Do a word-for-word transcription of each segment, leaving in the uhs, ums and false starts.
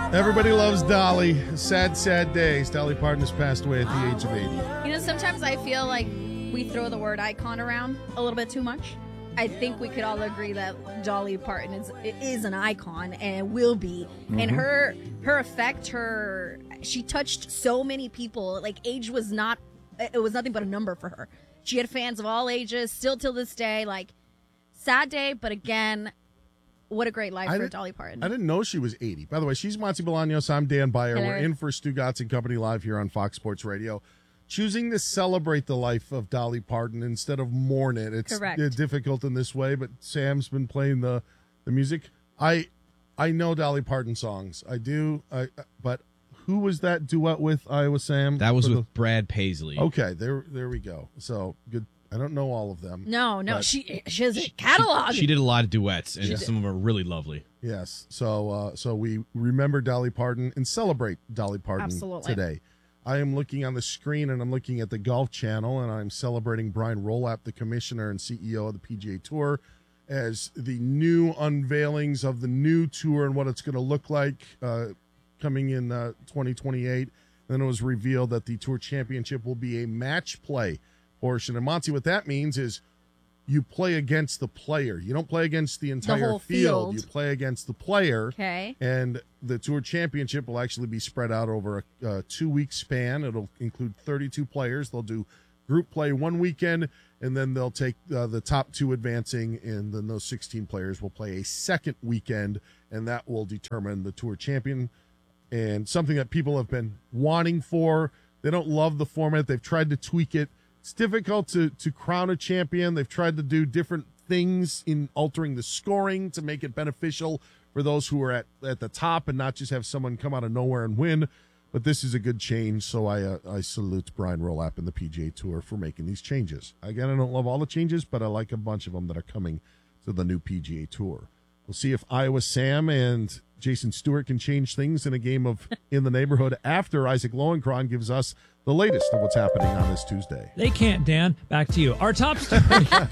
Everybody loves Dolly. Sad, sad days. Dolly Parton has passed away at the age of eighty. You know, sometimes I feel like we throw the word icon around a little bit too much. I think we could all agree that Dolly Parton is is an icon and will be. Mm-hmm. And her her effect, her she touched so many people. Like, age was not it was nothing but a number for her. She had fans of all ages, still till this day. Like, sad day, but again, what a great life I for Dolly Parton. I didn't know she was eighty. By the way, she's Monty Bolaños. I'm Dan Beyer. Hello. We're in for Stugotz and Company live here on Fox Sports Radio. Choosing to celebrate the life of Dolly Parton instead of mourn it. It's Correct. difficult in this way, but Sam's been playing the, the music. I I know Dolly Parton songs. I do, I, but who was that duet with, Iowa Sam? That was For with the, Brad Paisley. Okay, there there we go. So, good. I don't know all of them. No, no, but, she she has a catalog. She, she did a lot of duets, and She some of them are really lovely. Yes. So uh, so we remember Dolly Parton and celebrate Dolly Parton Absolutely. today. I am looking on the screen, and I'm looking at the Golf Channel, and I'm celebrating Brian Rolapp, the commissioner and C E O of the P G A Tour, as the new unveilings of the new tour and what it's going to look like uh, coming in uh, twenty twenty-eight. Then it was revealed that the Tour Championship will be a match play portion. And Monty, what that means is you play against the player. You don't play against the entire The whole field. field. You play against the player. Okay. And the Tour Championship will actually be spread out over a, a two-week span. It'll include thirty-two players. They'll do group play one weekend, and then they'll take uh, the top two advancing, and then those sixteen players will play a second weekend, and that will determine the Tour champion. And something that people have been wanting for. They don't love the format. They've tried to tweak it. It's difficult to, to crown a champion. They've tried to do different things in altering the scoring to make it beneficial for those who are at, at the top and not just have someone come out of nowhere and win. But this is a good change, so I uh, I salute Brian Rolapp and the P G A Tour for making these changes. Again, I don't love all the changes, but I like a bunch of them that are coming to the new P G A Tour. We'll see if Iowa Sam and Jason Stewart can change things in a game of In the Neighborhood after Isaac Lowenkron gives us the latest of what's happening on this Tuesday. They can't, Dan. Back to you. Our top story.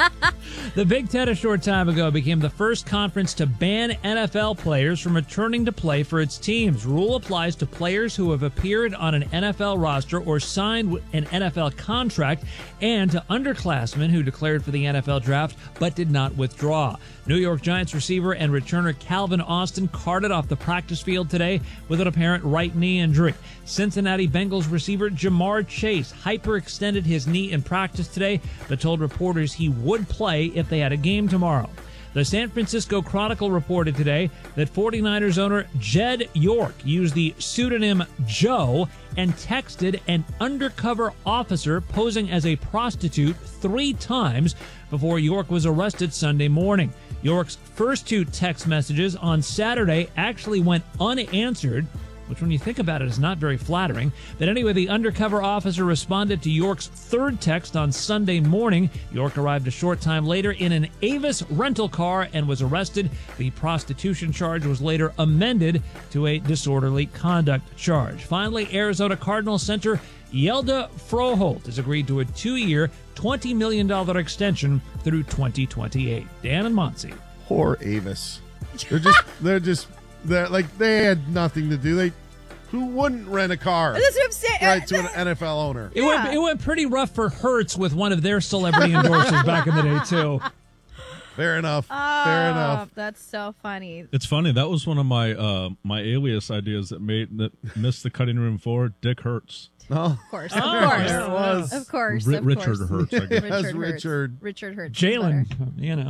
The Big Ten a short time ago became the first conference to ban N F L players from returning to play for its teams. Rule applies to players who have appeared on an N F L roster or signed an N F L contract, and to underclassmen who declared for the N F L draft but did not withdraw. New York Giants receiver and returner Calvin Austin carted off the practice field today with an apparent right knee injury. Cincinnati Bengals receiver Jamar Chase hyperextended his knee in practice today, but told reporters he would play if they had a game tomorrow. The San Francisco Chronicle reported today that 49ers owner Jed York used the pseudonym Joe and texted an undercover officer posing as a prostitute three times before York was arrested Sunday morning. York's first two text messages on Saturday actually went unanswered, which when you think about it is not very flattering. But anyway, the undercover officer responded to York's third text on Sunday morning. York arrived a short time later in an Avis rental car and was arrested. The prostitution charge was later amended to a disorderly conduct charge. Finally, Arizona Cardinals center Yelda Froholt has agreed to a two-year, twenty million dollars extension through twenty twenty-eight. Dan and Monty. Poor Avis. They're just, they're just, they're like, they had nothing to do. They, who wouldn't rent a car? That's what I'm saying. Right, to an N F L owner. It, Yeah. went, it went pretty rough for Hertz with one of their celebrity endorsers back in the day, too. Fair enough. Oh, Fair enough. That's so funny. It's funny. That was one of my uh, my alias ideas that made that missed the cutting room floor. Dick Hertz. No. Of course, of Oh, course, there it was. of course, Ri- of Richard course. Hertz, I guess. Yes, Richard, Richard. Hertz. Richard Hertz. Jalen, you know.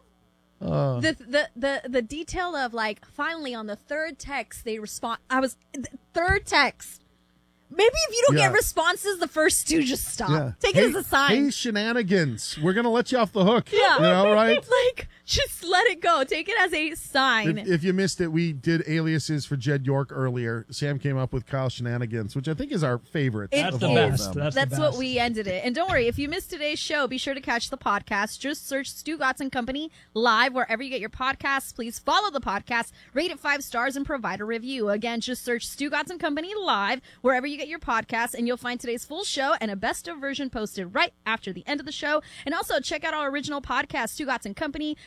Uh, The, the the the detail of, like, finally on the third text they respond. I was th- third text. Maybe if you don't Yeah. get responses, the first two just stop. yeah. Take hey, it as a sign. Hey, shenanigans. We're going to let you off the hook. Yeah. You know, right? Like, just let it go. Take it as a sign. If, if you missed it, we did aliases for Jed York earlier. Sam came up with Kyle Shenanigans, which I think is our favorite. It That's of the all of best. them. That's, That's the what best. we ended it. And don't worry, if you missed today's show, be sure to catch the podcast. Just search Stugotz and Company live wherever you get your podcasts. Please follow the podcast, rate it five stars, and provide a review. Again, just search Stugotz and Company live wherever you get your podcasts, and you'll find today's full show and a best of version posted right after the end of the show. And also check out our original podcast, Stugotz and Company,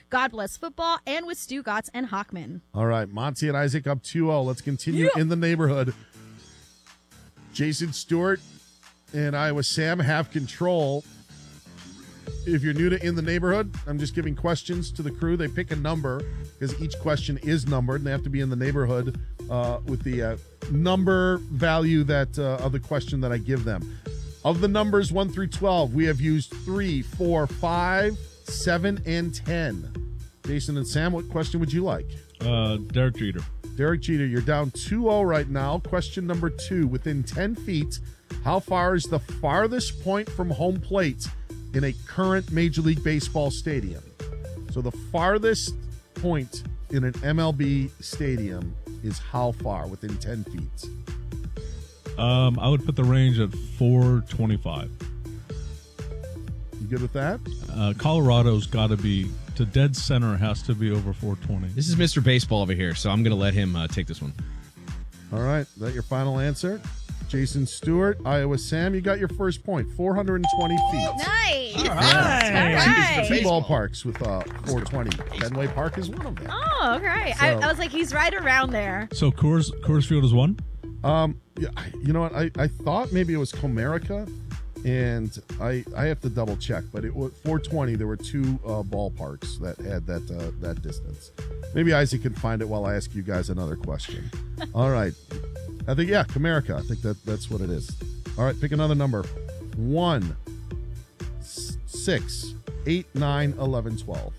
God Bless Football, and with Stu Gotts and Hockman. All right, Monty and Isaac up two oh. Let's continue Yeah. in the neighborhood. Jason Stewart and Iowa Sam have control. If you're new to In the Neighborhood, I'm just giving questions to the crew. They pick a number because each question is numbered, and they have to be in the neighborhood uh, with the uh, number value that uh, of the question that I give them. Of the numbers one through twelve, we have used three, four, five, seven, and ten. Jason and Sam, what question would you like? Uh, Derek Jeter. Derek Jeter, you're down two oh right now. Question number two. Within ten feet, how far is the farthest point from home plate in a current Major League Baseball stadium? So the farthest point in an M L B stadium is how far within ten feet? Um, I would put the range at four twenty-five. You good with that? Uh, Colorado's got to be, to dead center has to be over four twenty. This is Mister Baseball over here, so I'm going to let him uh, take this one. All right. Is that your final answer? Jason Stewart, Iowa Sam, you got your first point. four hundred twenty feet. Nice. All All right. right. Two ballparks with uh, four twenty. Fenway Park is one of them. Oh, okay. I, So- I was like, he's right around there. So Coors, Coors Field is one? Um, yeah, I- you know what? I, I thought maybe it was Comerica, and I I have to double check. But it was four twenty. There were two uh, ballparks that had that uh, that distance. Maybe Isaac can find it while I ask you guys another question. All right, I think yeah, Comerica. I think that that's what it is. All right, pick another number. One, s- six, eight, nine, eleven, twelve.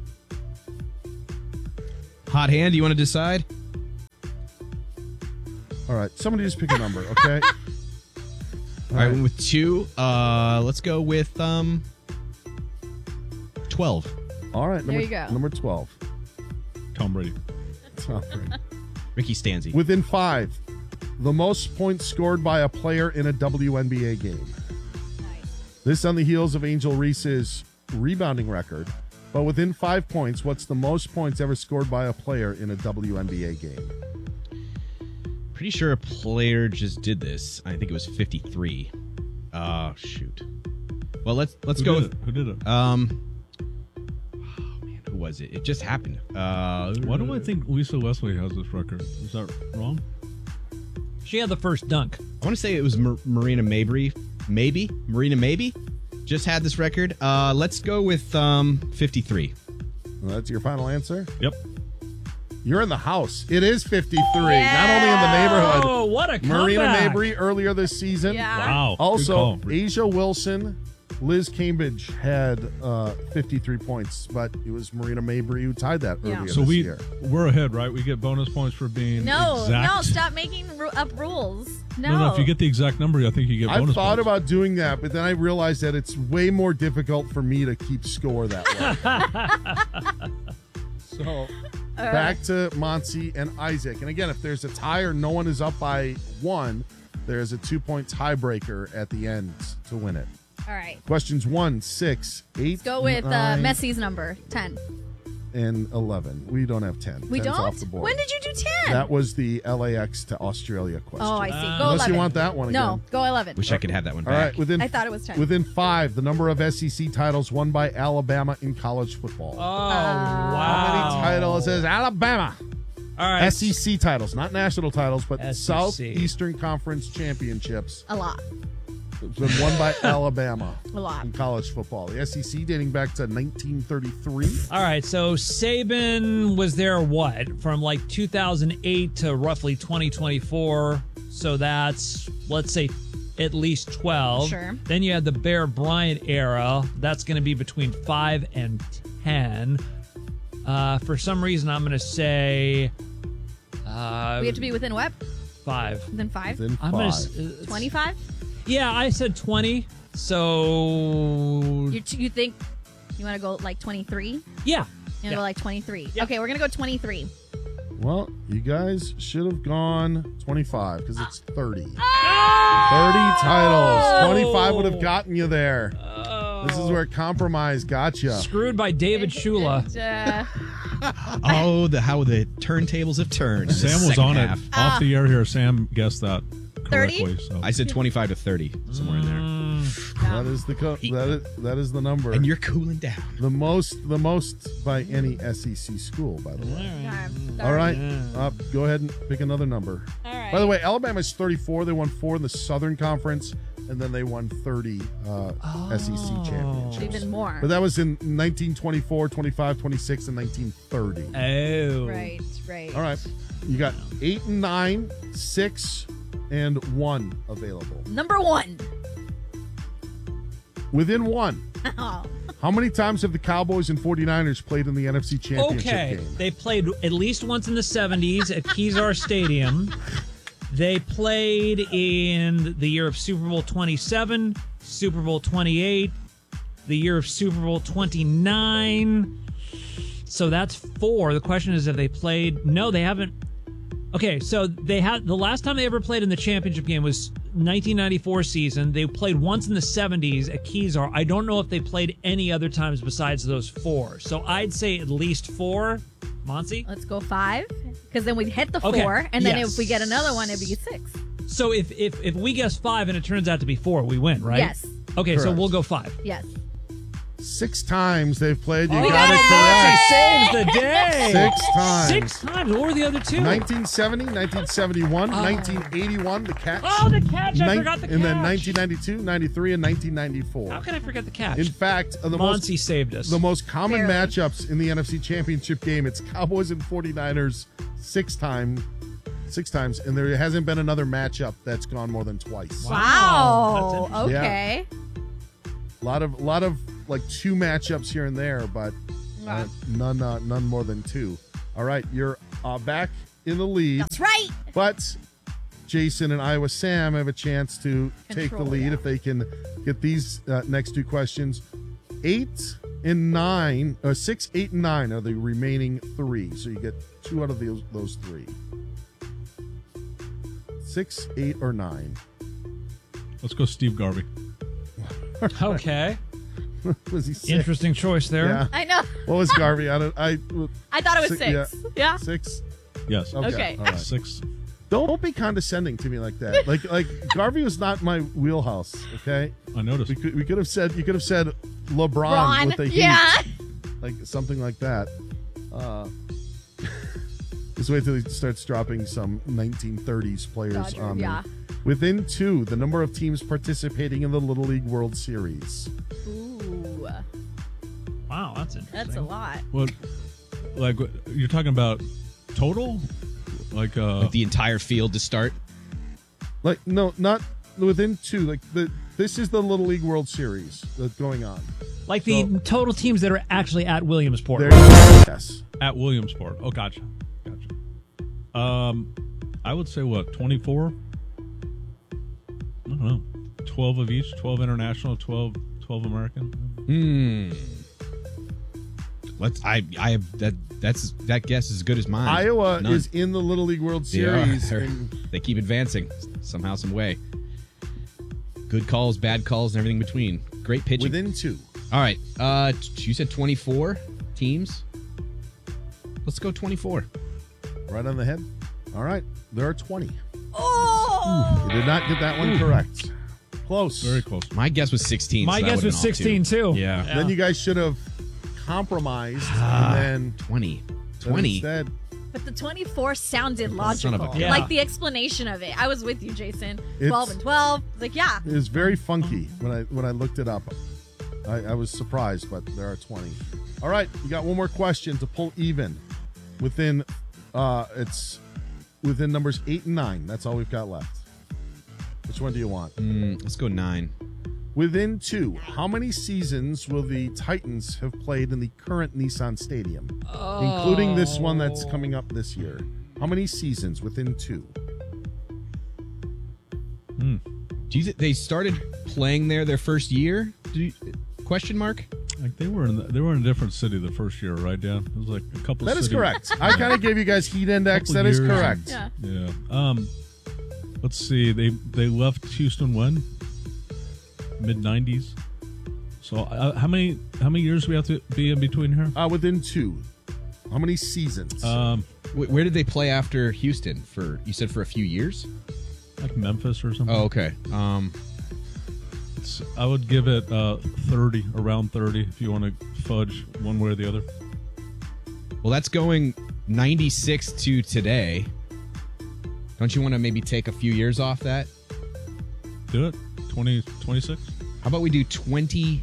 Hot hand, do you want to decide? All right, somebody just pick a number, okay? All right, with two, uh, let's go with um, twelve. All right, number, There you go. number twelve. Tom Brady. All right. Ricky Stanzi. Within five, the most points scored by a player in a W N B A game. This on the heels of Angel Reese's rebounding record. But within five points, what's the most points ever scored by a player in a W N B A game? Pretty sure a player just did this. I think it was fifty-three. Oh, shoot. Well, let's let's Who go did with it? Who did it? um. Oh man, who was it? It just happened. Uh, Why do I think Lisa Leslie has this record? Is that wrong? She had the first dunk. I want to say it was Mar- Marina Mabry. Maybe Marina Maybe just had this record. Uh, let's go with um fifty-three. Well, that's your final answer? Yep. You're in the house. It is fifty-three. Not only in the neighborhood. Oh, what a comeback. Marina Mabry earlier this season. Yeah. Wow. Good Also, call. Asia Wilson, Liz Cambridge had uh, fifty-three points, but it was Marina Mabry who tied that Yeah. earlier So this we year. we're ahead, right? We get bonus points for being No, exact. no, stop making ru- up rules. No. No, no, if you get the exact number, I think you get I've bonus thought points. about doing that, but then I realized that it's way more difficult for me to keep score that way. So back to Monty and Isaac. And again, if there's a tie or no one is up by one, there's a two-point tiebreaker at the end to win it. All right. Questions one, six, eight, Let's go with uh, nine, Messi's number, ten. and eleven. We don't have ten. We ten's don't? Off the board. When did you do ten? That was the L A X to Australia question. Oh, I see. Go Unless eleven. you want that one No, again. go eleven. Wish I could have that one All back. right, within I thought it was ten. within five, the number of S E C titles won by Alabama in college football. Oh, Uh, How wow. many titles is Alabama? All right. S E C titles, not national titles, but S E C. Southeastern Conference championships. A lot. It's been won by Alabama A lot. in college football. The S E C dating back to nineteen thirty-three. All right, so Saban was there what from like two thousand eight to roughly twenty twenty-four. So that's let's say at least twelve. Sure. Then you had the Bear Bryant era. That's going to be between five and ten. Uh, for some reason, I'm going to say uh, We have to be within what? five. Within five? Within I'm five. going to twenty-five? Yeah, I said twenty. So You, you think you want to go like twenty-three? You yeah. want to Yeah. go like twenty-three? Yep. Okay, we're going to go twenty-three. Well, you guys should have gone twenty-five because it's thirty. Ah! thirty titles. twenty-five would have gotten you there. Oh. This is where compromise got you. Screwed by David Shula. And, uh, Oh, the how the turntables have turned. Sam was Second on half. it. Off the air here, Sam guessed that thirty? correctly. So. I said twenty-five to thirty, somewhere in there. Mm, all That is the co- that is that is the number. And you're cooling down. the most the most by any S E C school, by the way. Okay, All right, Yeah. uh, go ahead and pick another number. All right. By the way, Alabama's thirty-four. They won four in the Southern Conference, and then they won thirty uh, S E C Oh. championships. Even more. But that was in nineteen twenty-four, twenty-five, twenty-six, and nineteen thirty. Oh. Right, right. All right, you got eight and nine, six and one available. Number one. Within one, Oh. how many times have the Cowboys and 49ers played in the N F C Championship Okay. game? They played at least once in the seventies at Kezar Stadium. They played in the year of Super Bowl twenty-seven, Super Bowl twenty-eight, the year of Super Bowl twenty-nine. So that's four. The question is, have they played? No, they haven't. Okay, so they had the last time they ever played in the championship game was nineteen ninety-four season. They played once in the seventies at Kezar. I don't know if they played any other times besides those four. So I'd say at least four. Monty? Let's go five. Because then we hit the Okay, four. And then yes. if we get another one, it'd be six. So if, if if we guess five and it turns out to be four, we win, right? Yes. Okay, so Correct. we'll go five. Yes. Six times they've played. You Oh, got it Monty correct. saves the day. Six times. Six times. What were the other two? nineteen seventy, nineteen seventy-one, nineteen eighty-one, the catch. Oh, the catch. I Nin- forgot the catch. And then nineteen ninety-two, ninety-three, and nineteen ninety-four. How can I forget the catch? In fact, uh, the Monty most saved us. the most common Barely. matchups in the N F C Championship game, it's Cowboys and 49ers six time, six times, and there hasn't been another matchup that's gone more than twice. Wow. That's Yeah. Okay. A lot of lot of like two matchups here and there, but uh, none uh, none more than two. All right, you're uh, back in the lead, That's right. but Jason and Iowa Sam have a chance to take the Control, lead yeah. if they can get these uh, next two questions. Eight and nine, or six, eight, and nine are the remaining three. So you get two out of those those three. Six, eight, or nine. Let's go Steve Garvey. Okay. Was he six? Interesting choice there. Yeah. I know. What was Garvey? I don't. I I thought it was Six- six. Yeah. six. Yes. Okay. Okay. All right. Six. Don't, don't be condescending to me like that. Like like Garvey was not my wheelhouse. Okay. I noticed. We could we could have said you could have said LeBron Ron. with the Heat, Yeah. like something like that. Uh, just wait till he starts dropping some nineteen thirties players Dodger, on me. yeah. Within two, the number of teams participating in the Little League World Series. Ooh. Wow, that's interesting. That's a lot. What? Like what- you're talking about total? Like uh. Like the entire field to start. Like no, not within two. Like the this is the Little League World Series that's going on. Like the So- total teams that are actually at Williamsport. There, yes. At Williamsport. Oh, gotcha. Gotcha. Um, I would say what, twenty-four? I don't know. twelve of each, twelve international, twelve, twelve American. Hmm. Let's. I. I have that. That's that guess is as good as mine. Iowa None. is in the Little League World They are. Series. They're- and They keep advancing somehow, some way. Good calls, bad calls, and everything between. Great pitching. within two. All right. Uh, t- you said twenty-four teams. Let's go twenty-four. Right on the head. All right. There are twenty. Oh. You did not get that one correct. Close. Very close. My guess was sixteen. My so that guess would've was been off, sixteen too. Yeah. Then you guys should have compromised and then twenty. but twenty. instead But the twenty-four sounded Son logical. of a- Yeah. Like the explanation of it. I was with you, Jason. It's- twelve and twelve. I was like, yeah. it was very funky when I when I looked it up. I, I was surprised, but there are twenty. All right, you got one more question to pull even. Within uh it's within numbers eight and nine. That's all we've got left. Which one do you want? Mm, let's go nine. Within two, how many seasons will the Titans have played in the current Nissan Stadium, including this one that's coming up this year? How many seasons within two? Do you think they started playing there their first year? Do you, question mark? Like they were in the, they were in a different city the first year, right, Dan? It was like a couple. That is cities. correct. I kind of gave you guys heat index. Couple That is years. correct. Yeah. Yeah. Um, let's see. They they left Houston when mid nineties. So uh, how many how many years we have to be in between here? Uh, within two, how many seasons? Um, Wh- Where did they play after Houston? For you said for a few years. like Memphis or something. Oh, okay. Um, let's seats. I would give it uh, thirty, around thirty, if you want to fudge one way or the other. Well, that's going ninety-six to today. Don't you want to maybe take a few years off that? Do it. twenty, twenty-six. How about we do twenty-eight?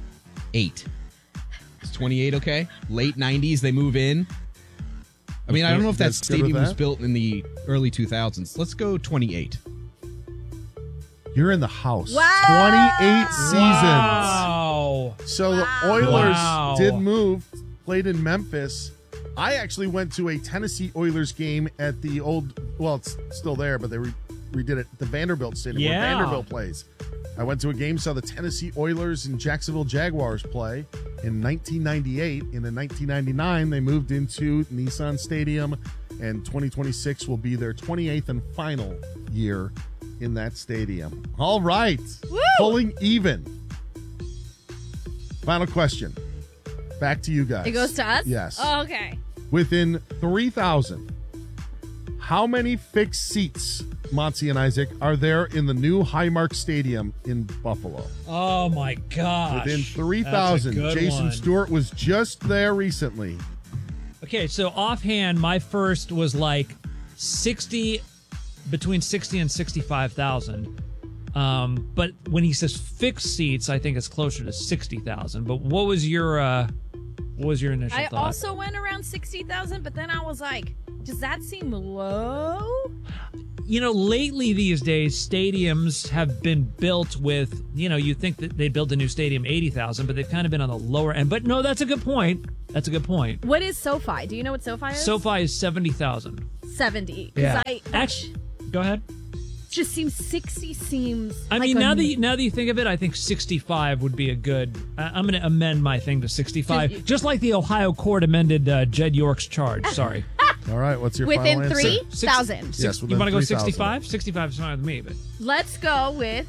Is twenty-eight okay? Late nineties, they move in. I mean, I don't know if that That's good with stadium was that? built in the early two thousands. Let's go twenty-eight. You're in the house. Wow. twenty-eight seasons. Wow. So Wow. the Oilers Wow. did move, played in Memphis. I actually went to a Tennessee Oilers game at the old, well, it's still there, but they re- redid it at the Vanderbilt Stadium where Yeah. Vanderbilt plays. I went to a game, saw the Tennessee Oilers and Jacksonville Jaguars play in nineteen ninety-eight. And in nineteen ninety-nine, they moved into Nissan Stadium, and twenty twenty-six will be their twenty-eighth and final year in that stadium. All right. Woo! Pulling even. Final question. Back to you guys. It goes to us? Yes. Oh, okay. Within three thousand, how many fixed seats, Monty and Isaac, are there in the new Highmark Stadium in Buffalo? Oh my gosh. Within three thousand. That's a good Jason one. Stewart was just there recently. Okay, so offhand, my first was like sixty, between sixty and sixty-five thousand. Um, but when he says fixed seats, I think it's closer to sixty thousand. But what was your uh, what was your initial I thought? also went around sixty thousand, but then I was like, does that seem low? You know, lately these days, stadiums have been built with, you know, you think that they built a new stadium eighty thousand, but they've kind of been on the lower end. But no, that's a good point. That's a good point. What is SoFi? Do you know what SoFi is? SoFi is seventy thousand. seventy. 'Cause Yeah. I, that Actually, go ahead. just seems sixty seems. I like mean, a- now that you, now that you think of it, I think sixty-five would be a good. I, I'm going to amend my thing to sixty-five, just like the Ohio court amended uh, Jed York's charge. Sorry. All right, what's your within final three answer? thousand. Yes, You within want to go three thousand. sixty-five? sixty-five is fine with me, but Let's go with.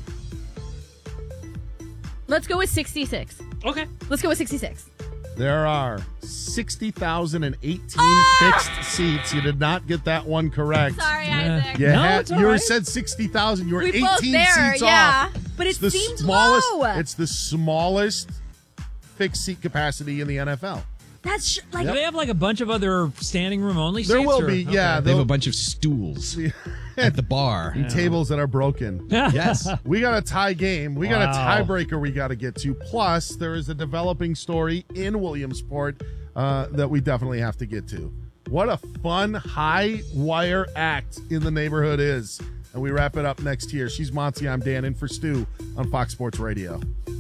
Let's go with sixty-six. okay. Let's go with sixty-six. There are sixty thousand eighteen Ah! fixed seats. You did not get that one correct. Sorry, Yeah. Isaac. You, No, had, it's all you right. said sixty thousand. You were We eighteen both there, seats yeah. off. But it It's the seems smallest, low. It's the smallest fixed seat capacity in the N F L. That's sh- like. Do they have like a bunch of other standing room only seats? There will or- be, yeah. They have a They'll bunch of stools at the bar. be tables that are broken. Yes. We got a tie game. We got a Wow. tiebreaker we got to get to. Plus, there is a developing story in Williamsport uh, that we definitely have to get to. What a fun high wire act in the neighborhood is. And we wrap it up next year. She's Monty. I'm Dan, in for Stu on Fox Sports Radio.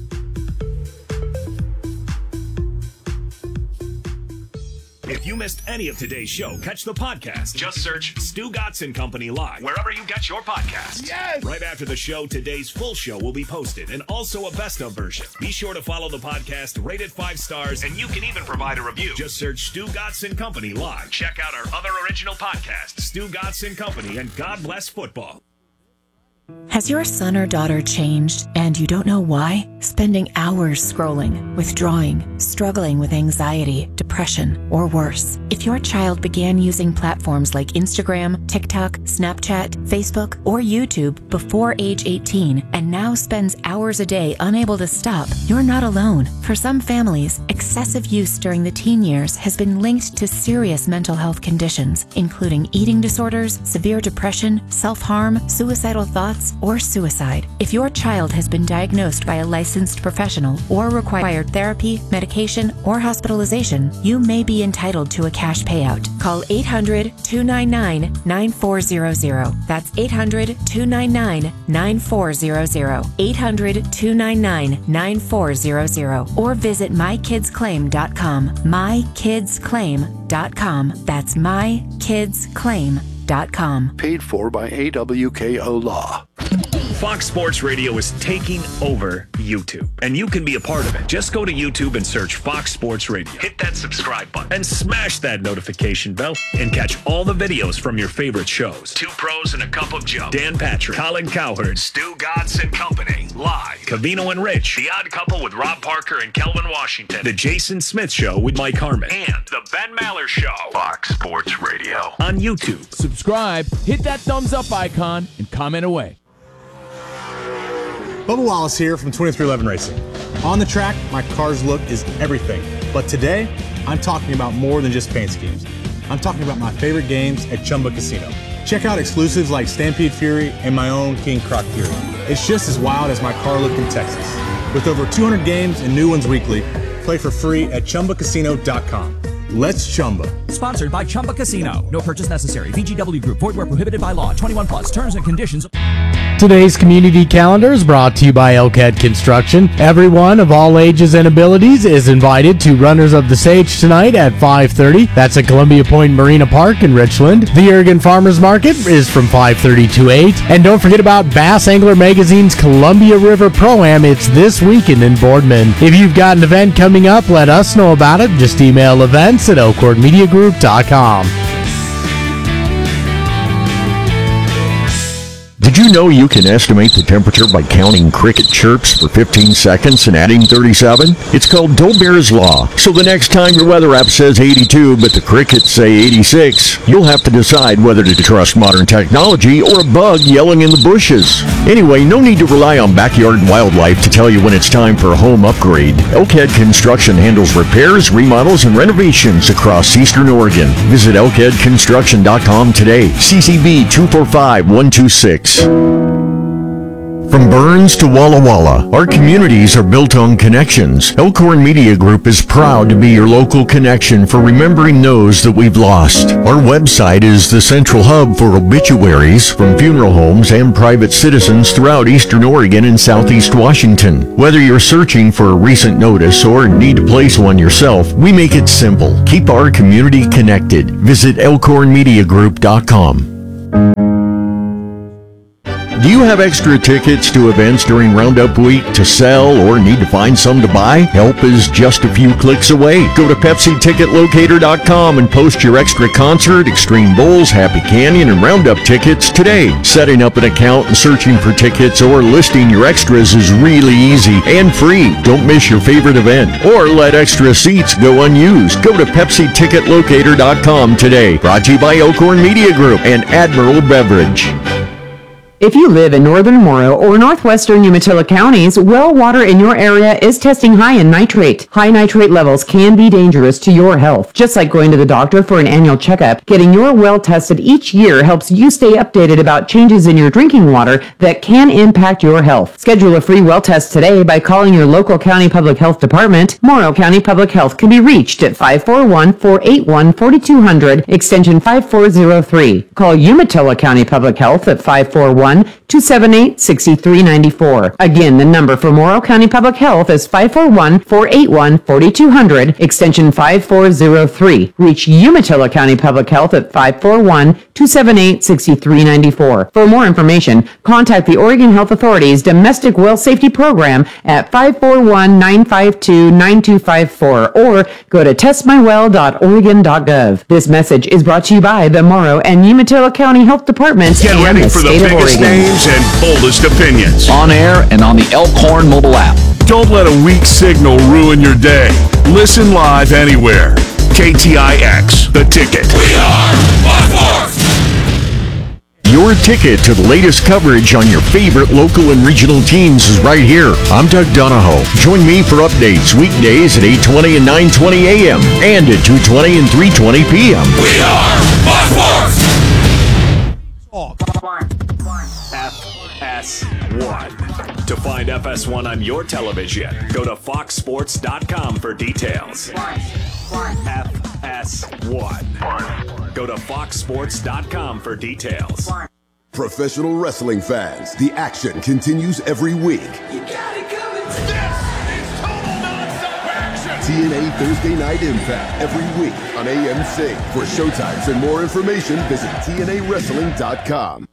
If you missed any of today's show, catch the podcast. Just search Stu Gatz and Company Live wherever you get your podcasts. Yes! Right after the show, today's full show will be posted and also a best of version. Be sure to follow the podcast, rate it five stars, and you can even provide a review. Just search Stu Gatz and Company Live. Check out our other original podcasts, Stu Gatz and Company and God Bless Football. Has your son or daughter changed and you don't know why? Spending hours scrolling, withdrawing, struggling with anxiety, depression, or worse. If your child began using platforms like Instagram, TikTok, Snapchat, Facebook, or YouTube before age eighteen and now spends hours a day unable to stop, you're not alone. For some families, excessive use during the teen years has been linked to serious mental health conditions, including eating disorders, severe depression, self-harm, suicidal thoughts, or suicide. If your child has been diagnosed by a licensed professional or required therapy, medication, or hospitalization, you may be entitled to a cash payout. Call eight hundred, two nine nine, nine four zero zero. That's eight hundred, two nine nine, nine four zero zero. eight hundred, two nine nine, nine four zero zero. Or visit my kids claim dot com. my kids claim dot com. That's my kids claim dot com. Paid for by A W K O Law. Fox Sports Radio is taking over YouTube, and you can be a part of it. Just go to YouTube and search Fox Sports Radio. Hit that subscribe button and smash that notification bell and catch all the videos from your favorite shows. Two Pros and a Cup of Joe. Dan Patrick, Colin Cowherd, Stu Gatz and Company. Live. Cavino and Rich. The Odd Couple with Rob Parker and Kelvin Washington. The Jason Smith Show with Mike Harmon. And The Ben Maller Show. Fox Sports Radio. On YouTube. Subscribe, hit that thumbs up icon, and comment away. Bubba Wallace here from twenty-three eleven Racing. On the track, my car's look is everything. But today, I'm talking about more than just paint schemes. I'm talking about my favorite games at Chumba Casino. Check out exclusives like Stampede Fury and my own King Croc Fury. It's just as wild as my car look in Texas. With over two hundred games and new ones weekly, play for free at chumba casino dot com. Let's Chumba. Sponsored by Chumba Casino. No purchase necessary. V G W Group. Void where prohibited by law. twenty-one plus. Terms and conditions. Today's community calendar is brought to you by Elkhead Construction. Everyone of all ages and abilities is invited to Runners of the Sage tonight at five thirty. That's at Columbia Point Marina Park in Richland. The Oregon Farmers Market is from five thirty to eight. And don't forget about Bass Angler Magazine's Columbia River Pro-Am. It's this weekend in Boardman. If you've got an event coming up, let us know about it. Just email events at elkhorn media group dot com. Did you know you can estimate the temperature by counting cricket chirps for fifteen seconds and adding thirty-seven? It's called Dolbear's Law. So the next time your weather app says eighty-two, but the crickets say eighty-six, you'll have to decide whether to trust modern technology or a bug yelling in the bushes. Anyway, no need to rely on backyard wildlife to tell you when it's time for a home upgrade. Elkhead Construction handles repairs, remodels, and renovations across Eastern Oregon. Visit elkhead construction dot com today. C C B two four five one two six. From Burns to Walla Walla, our communities are built on connections. Elkhorn Media Group is proud to be your local connection for remembering those that we've lost. Our website is the central hub for obituaries from funeral homes and private citizens throughout Eastern Oregon and Southeast Washington. Whether you're searching for a recent notice or need to place one yourself, we make it simple. Keep our community connected. Visit elkhorn media group dot com. Do you have extra tickets to events during Roundup Week to sell or need to find some to buy? Help is just a few clicks away. Go to Pepsi Ticket Locator dot com and post your extra concert, Extreme Bowls, Happy Canyon, and Roundup tickets today. Setting up an account and searching for tickets or listing your extras is really easy and free. Don't miss your favorite event or let extra seats go unused. Go to Pepsi Ticket Locator dot com today. Brought to you by Elkhorn Media Group and Admiral Beverage. If you live in northern Morrow or northwestern Umatilla counties, well water in your area is testing high in nitrate. High nitrate levels can be dangerous to your health. Just like going to the doctor for an annual checkup, getting your well tested each year helps you stay updated about changes in your drinking water that can impact your health. Schedule a free well test today by calling your local county public health department. Morrow County Public Health can be reached at five four one, four eight one, four two zero zero, extension five four zero three. Call Umatilla County Public Health at five four one, two seven eight, six three nine four. Again, the number for Morrow County Public Health is five four one, four eight one, four two zero zero, extension five four zero three. Reach Umatilla County Public Health at five four one, two seven eight, six three nine four. For more information, contact the Oregon Health Authority's Domestic Well Safety Program at five four one, nine five two, nine two five four or go to test my well dot oregon dot gov. This message is brought to you by the Morrow and Umatilla County Health Departments Get and ready the for the state of biggest Oregon. names and boldest opinions. On air and on the Elkhorn mobile app. Don't let a weak signal ruin your day. Listen live anywhere. K T I X, The Ticket. We are one fourth. Your ticket to the latest coverage on your favorite local and regional teams is right here. I'm Doug Donahoe. Join me for updates weekdays at eight twenty and nine twenty a.m. and at two twenty and three twenty p.m. We are one fourth. F S one. To find F S one on your television, go to fox sports dot com for details. F S one. Go to fox sports dot com for details. Professional wrestling fans, the action continues every week. You got it coming. This is total non-stop action. T N A Thursday Night Impact every week on A M C. For showtimes and more information, visit T N A wrestling dot com.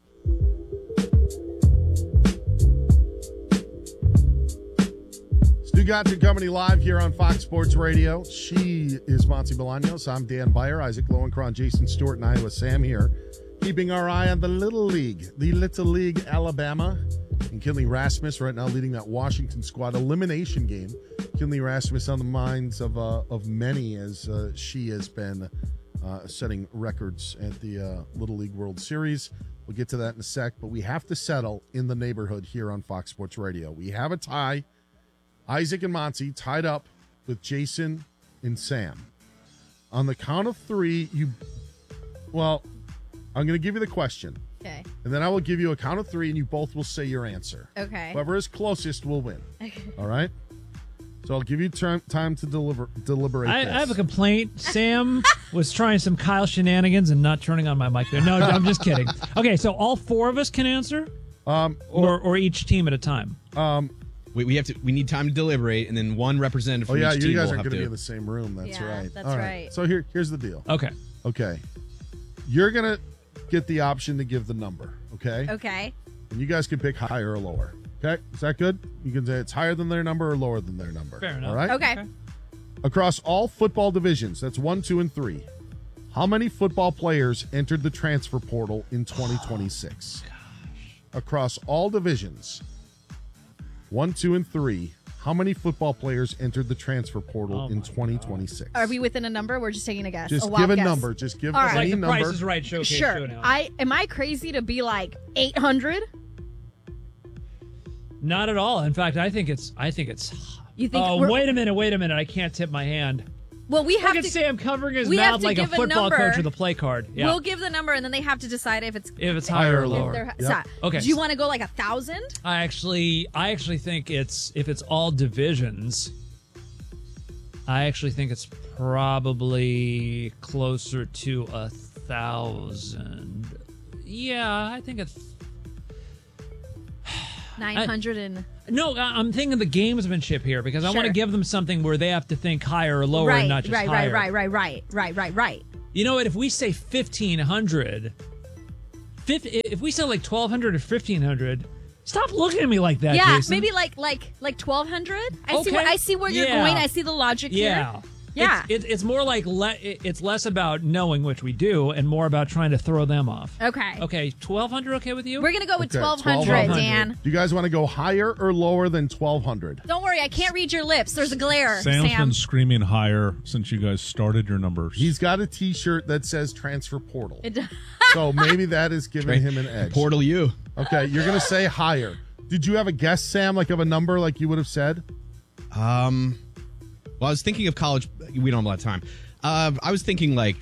Stu Gotcha Company live here on Fox Sports Radio. She is Monty Bolaños. I'm Dan Beyer, Isaac Lowenkron, Jason Stewart, and Iowa Sam here. Keeping our eye on the Little League, the Little League Alabama. And Kinley Rasmus right now leading that Washington squad elimination game. Kinley Rasmus on the minds of uh, of many as uh, she has been uh, setting records at the uh, Little League World Series. We'll get to that in a sec, but we have to settle in the neighborhood here on Fox Sports Radio. We have a tie. Isaac and Monty tied up with Jason and Sam. On the count of three, you, well, I'm going to give you the question. Okay. And then I will give you a count of three, and you both will say your answer. Okay. Whoever is closest will win. Okay. All right? So I'll give you term, time to deliver, deliberate I, this. I have a complaint. Sam was trying some Kyle shenanigans and not turning on my mic there. No, I'm just kidding. Okay, so all four of us can answer? Um, or, or each team at a time? Um, we, we have to. We need time to deliberate, and then one representative Oh, from yeah, each you team guys will are have going to to be in the same room. That's Yeah, right. that's All right. So here, here's the deal. Okay. Okay. You're going to get the option to give the number, okay? Okay. And you guys can pick higher or lower. Okay? Is that good? You can say it's higher than their number or lower than their number. Fair enough. All right? Okay. okay. Across all football divisions, that's one, two, and three, how many football players entered the transfer portal in twenty twenty-six? Oh, Across all divisions, one, two, and three, how many football players entered the transfer portal Oh in twenty twenty-six? Are we within a number? We're just taking a guess. Just a wild give a guess. number. Just give All a right. Like the number. Price is Right showcase. Sure. show now. I am I crazy to be like eight hundred? Not at all. In fact, I think it's. I think it's. You think? Oh, we're- wait a minute! Wait a minute! I can't tip my hand. Well, we have Look at to. Sam covering his we have mouth to like a give a football number. coach with a play card. Yeah. We'll give the number, and then they have to decide if it's if it's higher or Higher or lower. lower. they're- Yep. so- Okay. Do you want to go like a thousand? I actually, I actually think it's if it's all divisions. I actually think it's probably closer to a thousand. Yeah, I think it's Nine hundred and no. I- I'm thinking the gamesmanship here because I want to Sure. give them something where they have to think higher or lower right, and not just right, higher. right, right, right, right, right, right. You know what? If we say fifteen hundred, if we say like twelve hundred or fifteen hundred, stop looking at me like that. yeah, Jason. maybe like like like twelve hundred. I see. Okay. Where, I see where you're Yeah. going. I see the logic Yeah. here. Yeah. It's, it, it's more like le- it- it's less about knowing, which we do, and more about trying to throw them off. Okay. Okay, twelve hundred. Okay with you? We're gonna go with Okay, twelve hundred, twelve hundred. Dan. Do you guys want to go higher or lower than twelve hundred? Don't worry, I can't read your lips. There's a glare, Sam's Sam. been screaming higher since you guys started your numbers. He's got a T-shirt that says transfer portal. It- So maybe that is giving him an edge. Portal you. Okay, you're going to say higher. Did you have a guess, Sam, like of a number like you would have said? Um, well, I was thinking of college. We don't have a lot of time. Uh, I was thinking like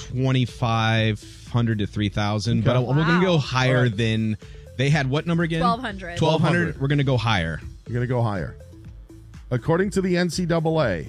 twenty-five hundred to three thousand, but Okay. we're going to go Wow. higher All right. than they had. What number again? twelve hundred. twelve hundred. We're going to go higher. You're going to go higher. According to the N C double A,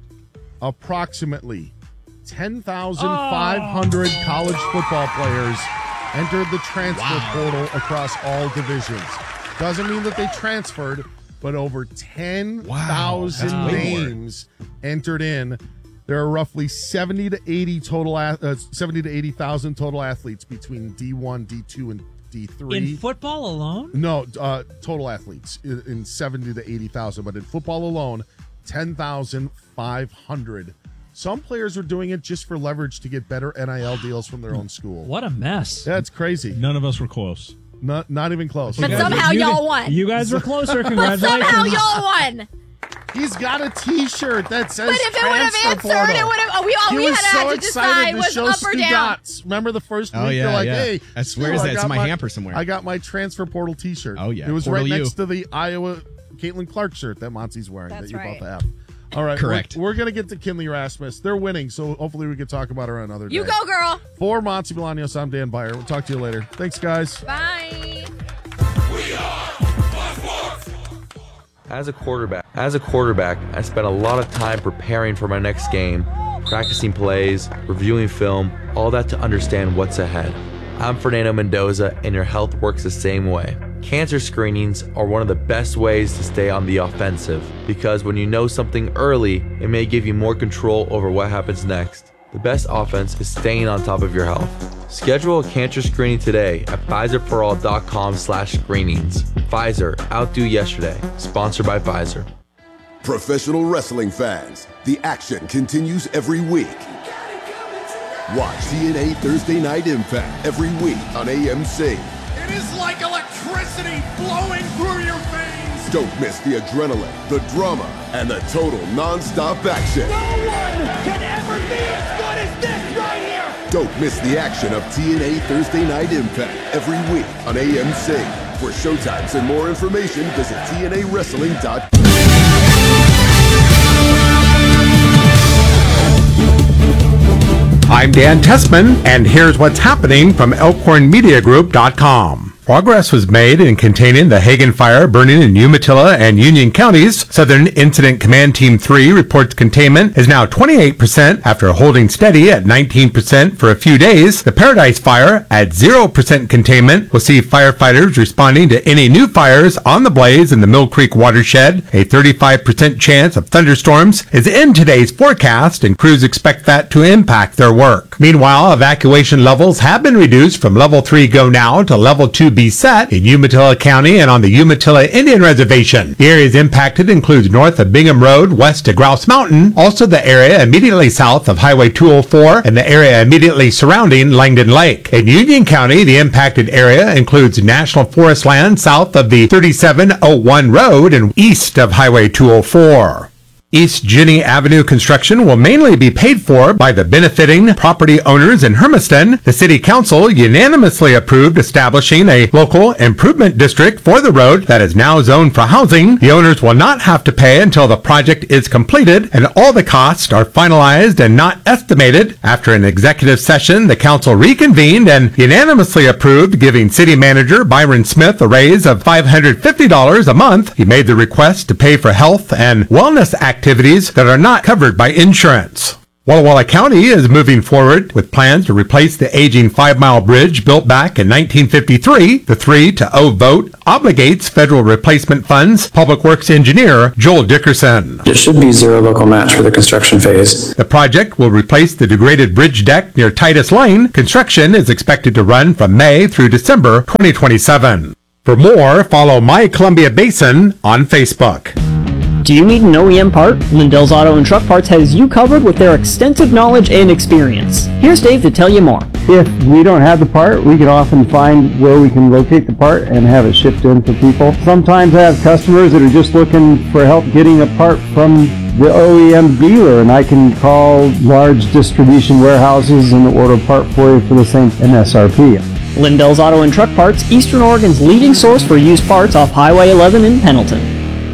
approximately ten thousand five hundred college football players entered the transfer Wow. portal across all divisions. Doesn't mean that they transferred, but over ten thousand Wow, that's way more. names entered in. There are roughly seventy to eighty total, ath- uh, seventy to eighty thousand total athletes between D one, D two, and D three. In football alone? No, uh, total athletes in, in seventy to eighty thousand, but in football alone, ten thousand five hundred. Some players are doing it just for leverage to get better N I L deals from their own school. What a mess. That's crazy. None of us were close. Not not even close. But You guys- somehow you- y'all won. You guys were closer. But Congratulations. somehow y'all won. He's got a T-shirt that says But if it would have transfer answered, portal. it would have. Oh, we all He we was had, so had to excited decide to was show up or Stu down. Dots. Remember the first Oh, week? yeah, You're like, yeah. hey, I swear Stu, is that? It's got in my hamper somewhere. I got my transfer portal T-shirt. Oh, yeah. It was Portal right U. next to the Iowa Caitlin Clark shirt that Monty's wearing That's that you're right. about to have. All right, Correct. We're, we're going to get to Kinley Rasmus. They're winning, so hopefully we can talk about her another day. You go, girl. For Monty Bolaños, I'm Dan Byer. We'll talk to you later. Thanks, guys. Bye. As a quarterback, as a quarterback, I spent a lot of time preparing for my next game, practicing plays, reviewing film, all that to understand what's ahead. I'm Fernando Mendoza, and your health works the same way. Cancer screenings are one of the best ways to stay on the offensive, because when you know something early, it may give you more control over what happens next. The best offense is staying on top of your health. Schedule a cancer screening today at Pfizer For All dot com slash screenings. Pfizer, outdo yesterday. Sponsored by Pfizer. Professional wrestling fans, the action continues every week. Watch T N A Thursday Night Impact every week on A M C. It is like electricity flowing through your veins. Don't miss the adrenaline, the drama, and the total non-stop action. No one can ever be as good as this right here. Don't miss the action of T N A Thursday Night Impact every week on A M C. For showtimes and more information, visit T N A wrestling dot com. I'm Dan Tessman, and here's what's happening from Elkhorn Media Group dot com. Progress was made in containing the Hagen fire burning in Umatilla and Union counties. Southern Incident Command Team three reports containment is now twenty-eight percent after holding steady at nineteen percent for a few days. The Paradise fire at zero percent containment will see firefighters responding to any new fires on the blaze in the Mill Creek watershed. A thirty-five percent chance of thunderstorms is in today's forecast, and crews expect that to impact their work. Meanwhile, evacuation levels have been reduced from level three go now to level two be set in Umatilla County and on the Umatilla Indian Reservation. The areas impacted includes north of Bingham Road, west of Grouse Mountain, also the area immediately south of Highway two oh four, and the area immediately surrounding Langdon Lake. In Union County, the impacted area includes National Forest land south of the thirty-seven oh one road and east of Highway two oh four. East Jenny Avenue construction will mainly be paid for by the benefiting property owners in Hermiston. The City Council unanimously approved establishing a local improvement district for the road that is now zoned for housing. The owners will not have to pay until the project is completed, and all the costs are finalized and not estimated. After an executive session, the council reconvened and unanimously approved giving City Manager Byron Smith a raise of five hundred fifty dollars a month. He made the request to pay for health and wellness activities activities that are not covered by insurance. Walla Walla County is moving forward with plans to replace the aging Five Mile Bridge built back in nineteen fifty-three. The three to oh vote obligates federal replacement funds. Public Works engineer Joel Dickerson. It should be zero local match for the construction phase. The project will replace the degraded bridge deck near Titus Lane. Construction is expected to run from May through December twenty twenty-seven. For more, follow My Columbia Basin on Facebook. Do you need an O E M part? Lindell's Auto and Truck Parts has you covered with their extensive knowledge and experience. Here's Dave to tell you more. If we don't have the part, we can often find where we can locate the part and have it shipped in for people. Sometimes I have customers that are just looking for help getting a part from the O E M dealer, and I can call large distribution warehouses and order a part for you for the same M S R P. Lindell's Auto and Truck Parts, Eastern Oregon's leading source for used parts off Highway eleven in Pendleton.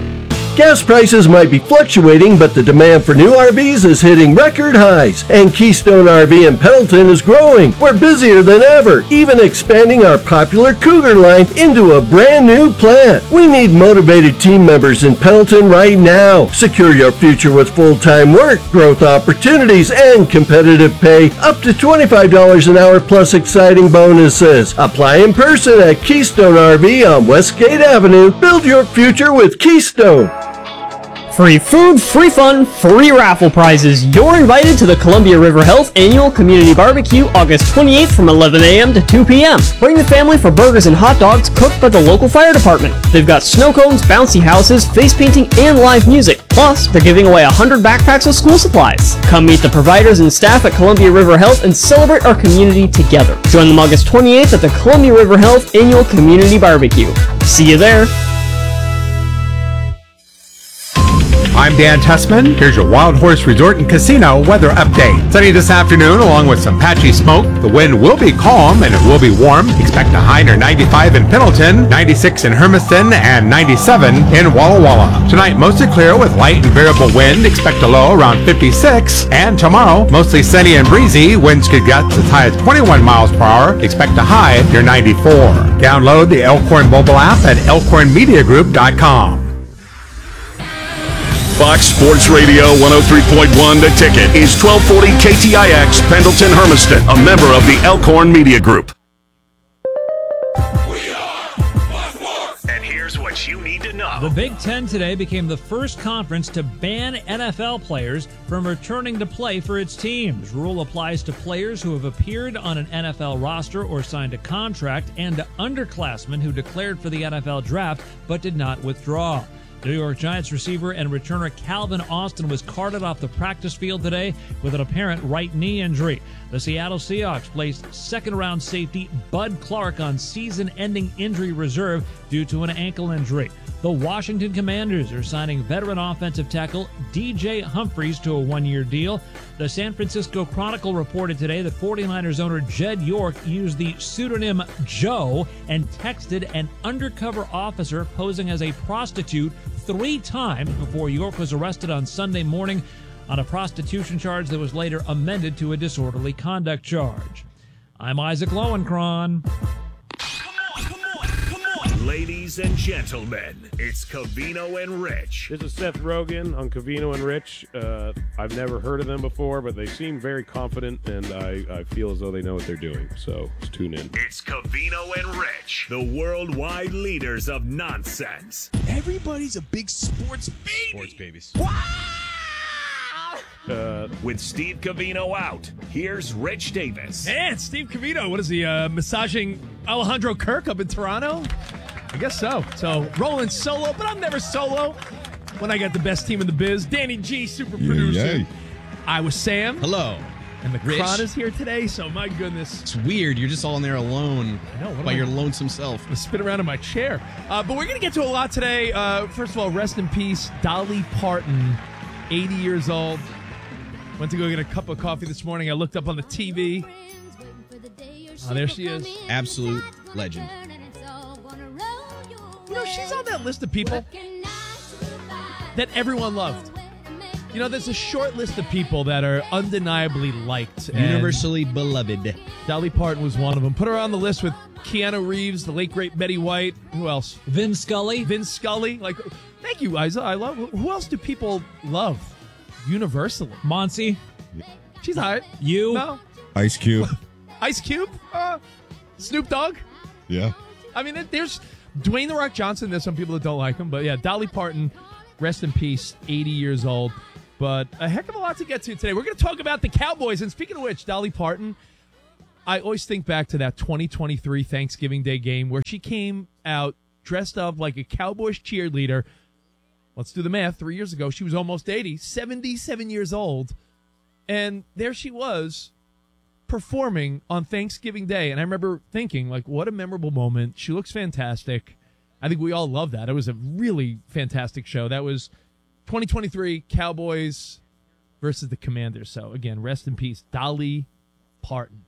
Gas prices might be fluctuating, but the demand for new R Vs is hitting record highs, and Keystone R V in Pendleton is growing. We're busier than ever, even expanding our popular Cougar line into a brand new plant. We need motivated team members in Pendleton right now. Secure your future with full-time work, growth opportunities, and competitive pay, up to twenty-five dollars an hour plus exciting bonuses. Apply in person at Keystone R V on Westgate Avenue. Build your future with Keystone. Free food, free fun, free raffle prizes. You're invited to the Columbia River Health Annual Community Barbecue August twenty-eighth from eleven a.m. to two p.m. Bring the family for burgers and hot dogs cooked by the local fire department. They've got snow cones, bouncy houses, face painting, and live music. Plus, they're giving away one hundred backpacks of school supplies. Come meet the providers and staff at Columbia River Health and celebrate our community together. Join them August twenty-eighth at the Columbia River Health Annual Community Barbecue. See you there. I'm Dan Tessman. Here's your Wild Horse Resort and Casino weather update. Sunny this afternoon along with some patchy smoke. The wind will be calm and it will be warm. Expect a high near ninety-five in Pendleton, ninety-six in Hermiston, and ninety-seven in Walla Walla. Tonight mostly clear with light and variable wind. Expect a low around fifty-six. And tomorrow mostly sunny and breezy. Winds could get as high as twenty-one miles per hour. Expect a high near ninety-four. Download the Elkhorn mobile app at elkhorn media group dot com. Fox Sports Radio one oh three point one The Ticket is twelve forty K T I X Pendleton Hermiston, a member of the Elkhorn Media Group. And here's what you need to know. The Big Ten today became the first conference to ban N F L players from returning to play for its teams. Rule applies to players who have appeared on an N F L roster or signed a contract, and to underclassmen who declared for the N F L draft but did not withdraw. New York Giants receiver and returner Calvin Austin was carted off the practice field today with an apparent right knee injury. The Seattle Seahawks placed second-round safety Bud Clark on season-ending injury reserve due to an ankle injury. The Washington Commanders are signing veteran offensive tackle D J Humphries to a one-year deal. The San Francisco Chronicle reported today that 49ers owner Jed York used the pseudonym Joe and texted an undercover officer posing as a prostitute three times before York was arrested on Sunday morning on a prostitution charge that was later amended to a disorderly conduct charge. I'm Isaac Lowenkron. Ladies and gentlemen, it's Covino and Rich. This is Seth Rogen on Covino and Rich. Uh, I've never heard of them before, but they seem very confident, and I, I feel as though they know what they're doing. So let's tune in. It's Covino and Rich, the worldwide leaders of nonsense. Everybody's a big sports baby. Sports babies. Uh, With Steve Covino out, here's Rich Davis. Hey, it's Steve Covino. What is he, uh, massaging Alejandro Kirk up in Toronto? I guess so. So, rolling solo, but I'm never solo when I got the best team in the biz. Danny G, super producer. yay. I was Sam. Hello. And the Rich. Kron is here today, so my goodness. It's weird. You're just all in there alone I know, what by am I- your lonesome self. I spin around in my chair. Uh, but we're going to get to a lot today. Uh, first of all, rest in peace, Dolly Parton, eighty years old. Went to go get a cup of coffee this morning. I looked up on the T V. Oh, there she is. Absolute legend. You know, she's on that list of people that everyone loved. You know, there's a short list of people that are undeniably liked. and Universally beloved. Dolly Parton was one of them. Put her on the list with Keanu Reeves, the late, great Betty White. Who else? Vin Scully. Vin Scully. Like, thank you, Isa. I love. Who else do people love universally? Monty. She's hot. You. No. Ice Cube. Ice Cube. Uh, Snoop Dogg. Yeah. I mean, there's Dwayne The Rock Johnson. There's some people that don't like him, but yeah, Dolly Parton, rest in peace, eighty years old. But a heck of a lot to get to today. We're going to talk about the Cowboys. And speaking of which, Dolly Parton, I always think back to that twenty twenty-three Thanksgiving Day game where she came out dressed up like a Cowboys cheerleader. Let's do the math. Three years ago, she was almost eighty, seventy-seven years old. And there she was performing on Thanksgiving Day. And I remember thinking, like, what a memorable moment. She looks fantastic. I think we all love that. It was a really fantastic show. That was twenty twenty-three Cowboys versus the Commanders. So, again, rest in peace, Dolly Parton.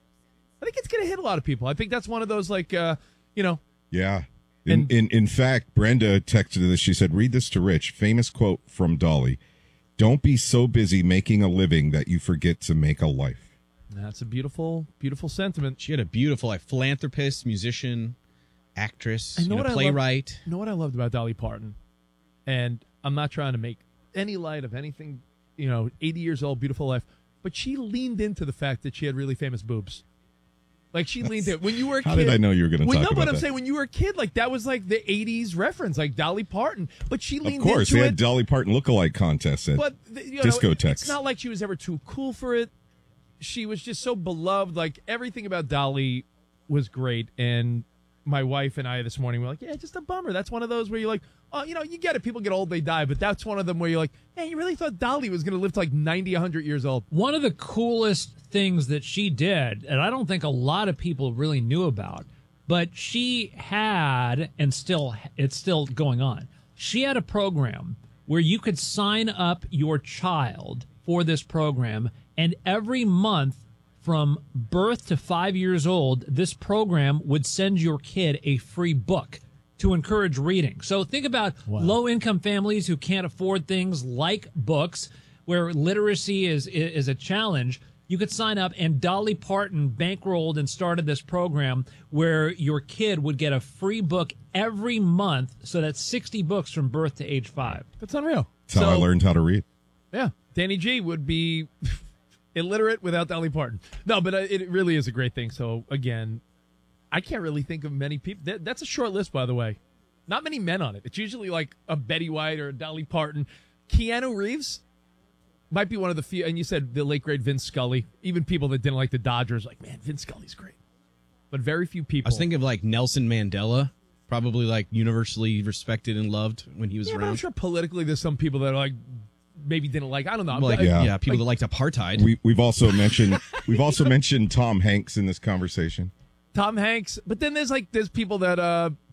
I think it's going to hit a lot of people. I think that's one of those, like, uh, you know. Yeah. In, in in fact, Brenda texted this. She said, read this to Rich. Famous quote from Dolly. Don't be so busy making a living that you forget to make a life. That's a beautiful, beautiful sentiment. She had a beautiful, like, philanthropist, musician, actress, I know you know, what I playwright. Loved, you know what I loved about Dolly Parton? And I'm not trying to make any light of anything, you know, eighty years old, beautiful life. But she leaned into the fact that she had really famous boobs. Like, she leaned in. When you were a How kid. did I know you were going to well, talk no, about but I'm that? saying when you were a kid, like, that was like the eighties reference, like Dolly Parton. But she leaned Of course, into they it. had Dolly Parton lookalike contests at But you know, discotheques. it's not like she was ever too cool for it. She was just so beloved. Like, everything about Dolly was great. And my wife and I this morning were like, yeah, just a bummer. That's one of those where you're like, oh, you know, you get it. People get old, they die. But that's one of them where you're like, hey, you really thought Dolly was going to live to like ninety, one hundred years old. One of the coolest things that she did, and I don't think a lot of people really knew about, but she had, and still, it's still going on, she had a program where you could sign up your child for this program, and every month from birth to five years old, this program would send your kid a free book to encourage reading. So think about low-income families who can't afford things like books, where literacy is is a challenge. You could sign up, and Dolly Parton bankrolled and started this program where your kid would get a free book every month. So that's sixty books from birth to age five. That's unreal. That's how I learned how to read. Yeah, Danny G would be illiterate without Dolly Parton. No, but uh, it really is a great thing. So, again, I can't really think of many people. That, that's a short list, by the way. Not many men on it. It's usually like a Betty White or a Dolly Parton. Keanu Reeves might be one of the few. And you said the late, great Vince Scully. Even people that didn't like the Dodgers, like, man, Vince Scully's great. But very few people. I was thinking of, like, Nelson Mandela. Probably, like, universally respected and loved when he was yeah, but around. I'm sure politically there's some people that are like, maybe didn't like, I don't know. Like, I- yeah. Yeah. people like- that liked apartheid. We, we've also mentioned we've also mentioned Tom Hanks in this conversation. Tom Hanks, but then there's like there's people that uh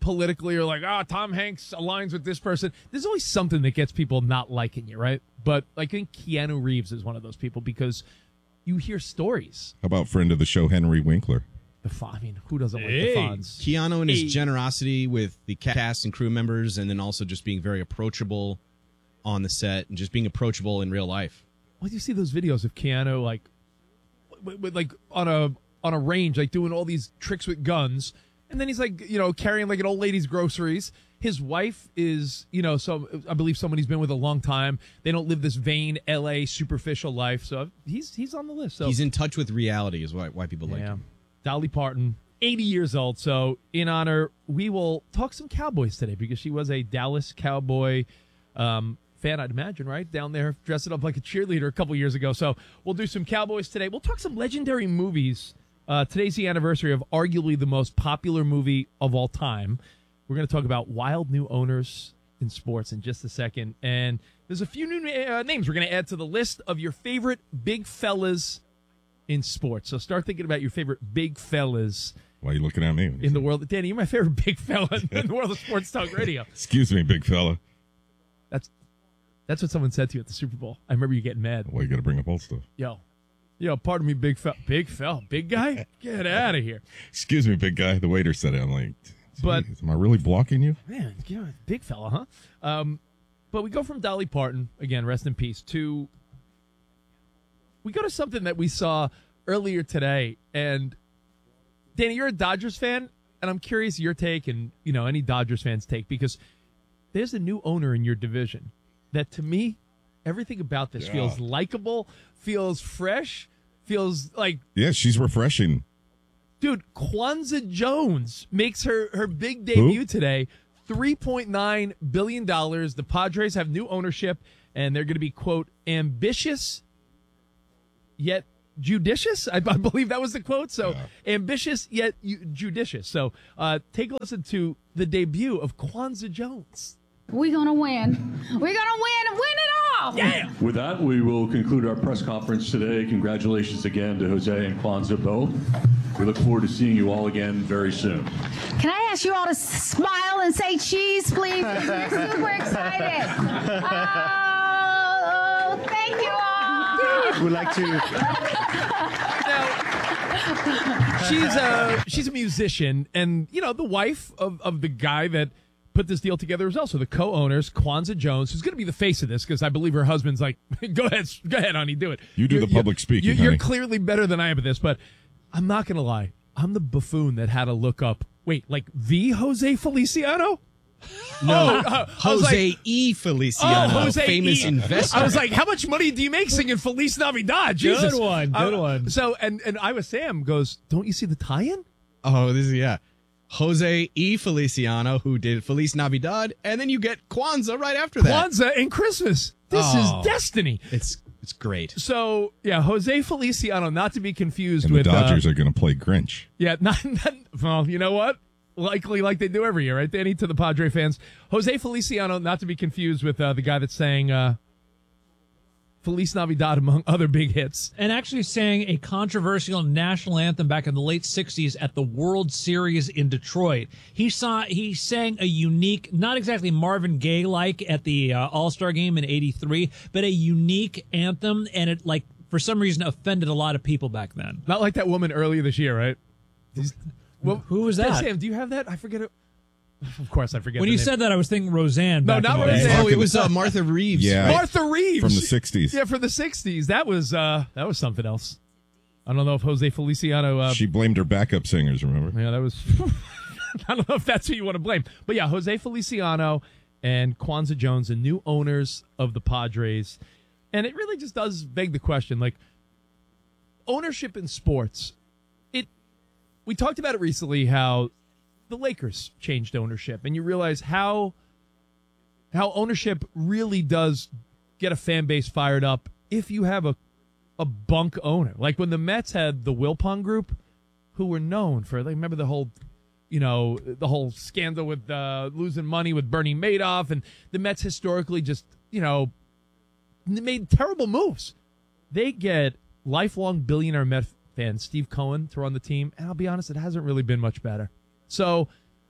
politically or like, oh, Tom Hanks aligns with this person. There's always something that gets people not liking you, right? But I think Keanu Reeves is one of those people because you hear stories. How about friend of the show, Henry Winkler? The Fa- I mean, who doesn't Hey. like the Fonz? Keanu and his Hey. generosity with the cast and crew members, and then also just being very approachable on the set and just being approachable in real life. Well, you see those videos of Keanu like, with, with, like on a on a range, like doing all these tricks with guns, and then he's like, you know, carrying like an old lady's groceries. His wife is, you know, so I believe someone he's been with a long time. They don't live this vain L A superficial life, so he's he's on the list. So He's in touch with reality, is why why people like him. Dolly Parton, eighty years old. So in honor, we will talk some Cowboys today because she was a Dallas Cowboy um, fan, I'd imagine, right? Down there dressing up like a cheerleader a couple years ago. So we'll do some Cowboys today. We'll talk some legendary movies. Uh, today's the anniversary of arguably the most popular movie of all time. We're going to talk about wild new owners in sports in just a second. And there's a few new uh, names we're going to add to the list of your favorite big fellas in sports. So start thinking about your favorite big fellas. Why are you looking at me? In the world, Danny, you're my favorite big fella in the world of sports talk radio. Excuse me, big fella. That's that's what someone said to you at the Super Bowl. I remember you getting mad. Why you got to bring up old stuff? Yo, yo, pardon me, big fella, big fella, big guy, get out of here. Excuse me, big guy. The waiter said it. I'm like, But am I really blocking you? man, you know, big fella, huh? Um, but we go from Dolly Parton again, rest in peace, to we go to something that we saw earlier today. And Danny, you're a Dodgers fan, and I'm curious your take and, you know, any Dodgers fans' take, because there's a new owner in your division that, to me, everything about this Yeah. feels likable, feels fresh, feels like, Yeah, she's refreshing. dude, Kwanzaa Jones makes her, her big debut Who? today. three point nine billion dollars. The Padres have new ownership, and they're going to be, quote, ambitious yet judicious. I, I believe that was the quote. So ambitious yet u- judicious. So uh, take a listen to the debut of Kwanzaa Jones. We're going to win. We're going to win and win it all. Yeah. With that, we will conclude our press conference today. Congratulations again to Jose and Kwanzaa both. We look forward to seeing you all again very soon. Can I ask you all to s- smile and say cheese, please? We're super excited. Oh, thank you all. We'd like to. She's a she's a musician, and you know the wife of, of the guy that put this deal together is also the co-owners, Kwanzaa Jones, who's going to be the face of this because I believe her husband's like, go ahead, go ahead, honey, do it. You do You're- the public you're- speaking, You're, you're honey. clearly better than I am at this, but I'm not going to lie. I'm the buffoon that had to look up. Wait, like the Jose Feliciano? No, Oh, uh, I was Jose like- E. Feliciano, Oh, Jose famous E. investor. I was like, how much money do you make singing Feliz Navidad? Jesus. Good one, good Uh, one. So, and, and Iowa Sam goes, don't you see the tie-in? Oh, this is, yeah. Jose E. Feliciano, who did Feliz Navidad, and then you get Kwanzaa right after that. Kwanzaa and Christmas. This Oh. is destiny. It's it's great. So, yeah, Jose Feliciano, not to be confused And the with... Dodgers uh, are going to play Grinch. Yeah, not, not... Well, you know what? Likely like they do every year, right, Danny, to the Padre fans. Jose Feliciano, not to be confused with uh, the guy that's saying uh, Feliz Navidad among other big hits. And actually sang a controversial national anthem back in the late sixties at the World Series in Detroit. He saw he sang a unique, not exactly Marvin Gaye like at the uh, All-Star game in eighty-three, but a unique anthem, and it like for some reason offended a lot of people back then. Not like that woman earlier this year, right? Well, who was that? Sam, do you have that? I forget it. Of course, I forget. When the you name. said that, I was thinking Roseanne. No, back not in the day. Roseanne. Oh, it was uh, Martha Reeves. Yeah. Martha Reeves From the sixties. Yeah, from the sixties. That was uh, that was something else. I don't know if Jose Feliciano. Uh, She blamed her backup singers, remember? yeah, that was. I don't know if that's who you want to blame, but yeah, Jose Feliciano and Kwanzaa Jones, the new owners of the Padres, and it really just does beg the question, like ownership in sports. It. We talked about it recently, how the Lakers changed ownership, and you realize how how ownership really does get a fan base fired up if you have a a bunk owner. Like when the Mets had the Wilpon Group, who were known for, like, remember the whole, you know, the whole scandal with uh, losing money with Bernie Madoff, and the Mets historically just, you know, made terrible moves. They get lifelong billionaire Met fan Steve Cohen to run the team, and I'll be honest, it hasn't really been much better. So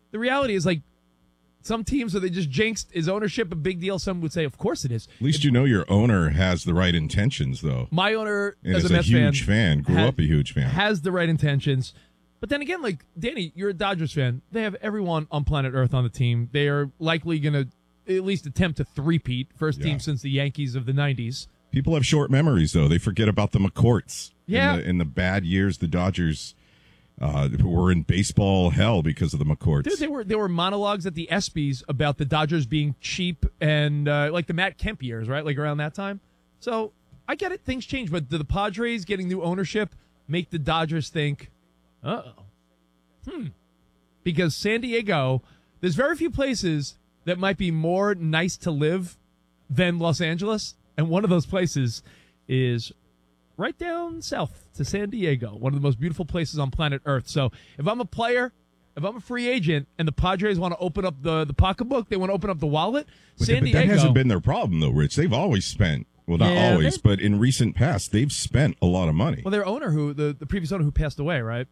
the reality is, like, some teams are they just jinxed. Is ownership a big deal? Some would say, of course it is. At least you know your owner has the right intentions, though. My owner, and as is a Mets huge fan, fan, grew ha- up a huge fan, has the right intentions. But then again, like, Danny, you're a Dodgers fan. They have everyone on planet Earth on the team. They are likely going to at least attempt to three-peat. First team Yeah. since the Yankees of the nineties. People have short memories, though. They forget about the McCourts. Yeah. In the, in the bad years, the Dodgers uh, were in baseball hell because of the McCourts. Dude, there were there were monologues at the ESPYs about the Dodgers being cheap and uh, like the Matt Kemp years, right? Like around that time. So I get it. Things change. But do the Padres getting new ownership make the Dodgers think, uh-oh, hmm. Because San Diego, there's very few places that might be more nice to live than Los Angeles. And one of those places is right down south to San Diego, one of the most beautiful places on planet Earth. So if I'm a player, if I'm a free agent, and the Padres want to open up the, the pocketbook, they want to open up the wallet, But, San but Diego. that hasn't been their problem, though, Rich. They've always spent, well, not Yeah, always, they- but in recent past, they've spent a lot of money. Well, their owner, who the, the previous owner who passed away, right?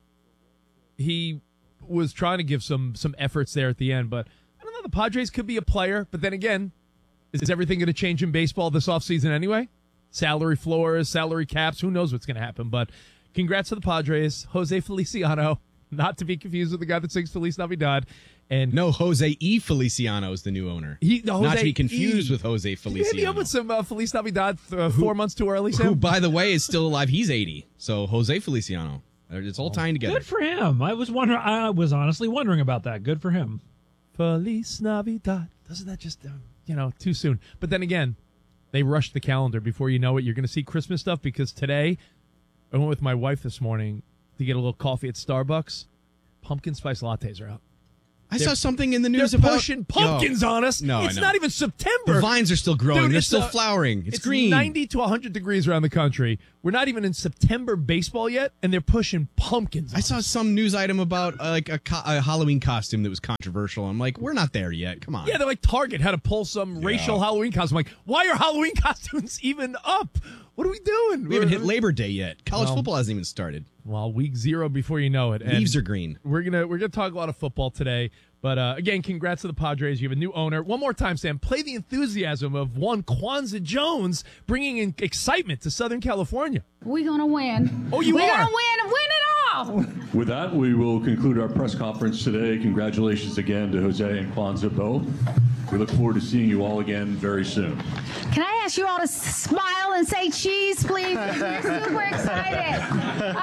He was trying to give some some efforts there at the end, but I don't know. The Padres could be a player, but then again, is everything going to change in baseball this offseason anyway? Salary floors, salary caps, who knows what's going to happen? But congrats to the Padres, Jose Feliciano, not to be confused with the guy that sings Feliz Navidad. And no, Jose E. Feliciano is the new owner. He, no, not Jose to be confused E. with Jose Did you hit me Feliciano. up with some uh, Feliz Navidad uh, four months too early, Sam? Who, by the way, is still alive. He's eighty. So Jose Feliciano. It's all tying together. Good for him. I was wondering. I was honestly wondering about that. Good for him. Feliz Navidad. Doesn't that just, uh, you know, too soon? But then again, they rushed the calendar. Before you know it, you're going to see Christmas stuff because today, I went with my wife this morning to get a little coffee at Starbucks. Pumpkin spice lattes are out. I They're- saw something in the news they're about pushing pumpkins Yo, on us. No, I it's know. not even September. The vines are still growing. Dude, They're it's, still uh, flowering. It's, green. ninety to one hundred degrees around the country. We're not even in September baseball yet, and they're pushing pumpkins. I saw some news item about uh, like a, co- a Halloween costume that was controversial. I'm like, we're not there yet. Come on. Yeah, they're like Target had to pull some racial Halloween costume. Like, why are Halloween costumes even up? What are we doing? We haven't hit Labor Day yet. College Well, football hasn't even started. Well, week zero before you know it. And Leaves are green. We're gonna we're gonna talk a lot of football today. But uh, again, congrats to the Padres. You have a new owner. One more time, Sam. Play the enthusiasm of one Kwanzaa Jones bringing in excitement to Southern California. We're going to win. Oh, you We're are? going to win and win it all. With that, we will conclude our press conference today. Congratulations again to Jose and Kwanzaa both. We look forward to seeing you all again very soon. Can I ask you all to s- smile and say cheese, please? We're super excited.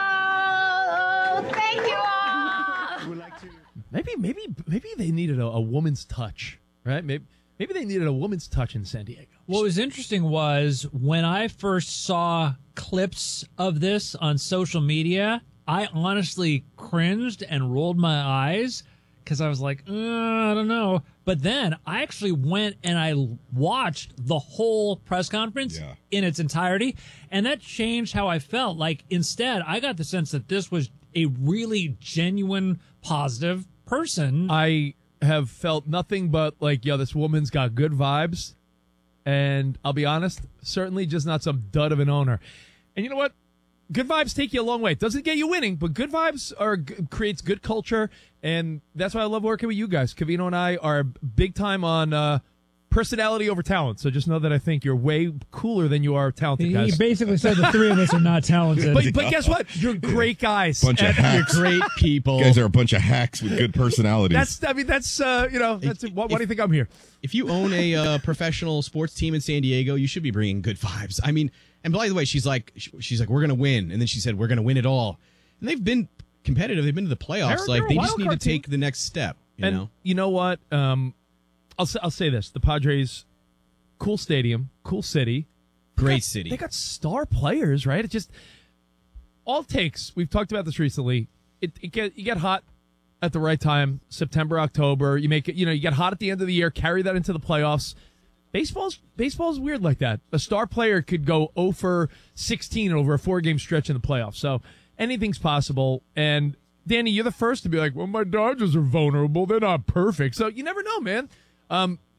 Oh, thank you all. Maybe maybe maybe they needed a, a woman's touch, right? Maybe maybe they needed a woman's touch in San Diego. What was interesting was when I first saw clips of this on social media, I honestly cringed and rolled my eyes because I was like, uh, I don't know. But then I actually went and I watched the whole press conference Yeah. in its entirety, and that changed how I felt. Like, instead, I got the sense that this was a really genuine, positive person. I have felt nothing but like, yo, this woman's got good vibes. And I'll be honest, certainly just not some dud of an owner. And you know what? Good vibes take you a long way. It doesn't get you winning, but good vibes are creates good culture. And that's why I love working with you guys. Covino and I are big time on uh, personality over talent. So just know that I think you're way cooler than you are talented, He guys. basically said the three of us are not talented. But, but guess what? You're great guys. Bunch of And- hacks. Great people. You guys are a bunch of hacks with good personalities. That's, I mean, that's, uh, you know, that's, why, why do you think I'm here? If you own a uh, professional sports team in San Diego, you should be bringing good vibes. I mean, and by the way, she's like, she's like, we're gonna win, and then she said, we're gonna win it all. And they've been competitive. They've been to the playoffs. They're- like they're a they wild just need to card team. take the next step. You and know, you know what? Um, I'll say, I'll say this: the Padres, cool stadium, cool city, They great got- city. They got star players, right? It just all it takes. We've talked about this recently. It, it get you get hot at the right time, September, October. You make it. You know, you get hot at the end of the year. Carry that into the playoffs. Baseball's baseball's weird like that. A star player could go zero for sixteen over a four game stretch in the playoffs. So anything's possible. And Danny, you're the first to be like, well, my Dodgers are vulnerable. They're not perfect. So you never know, man. Um,